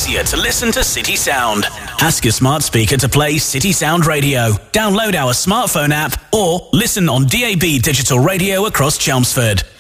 easier to listen to City Sound. Ask your smart speaker to play City Sound Radio. Download our smartphone app or listen on DAB digital radio across Chelmsford.